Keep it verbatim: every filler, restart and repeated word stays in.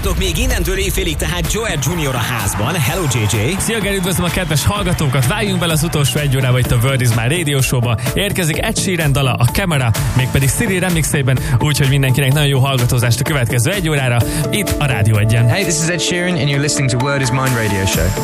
Hallgassátok még innentől éjfélig, tehát Joel junior a házban. Hello jé jé. Szia, Geri, üdvözlöm a kedves hallgatókat. Vágjunk bele az utolsó egy órába itt a World is My Radio Show-ba. Érkezik Ed Sheeran dala, a Camera, mégpedig Siri remixében, úgyhogy mindenkinek nagyon jó hallgatózást a következő egy órára itt a Rádió Egyen. Hey, this is Ed Sheeran and you're listening to Word is Mine Radio Show.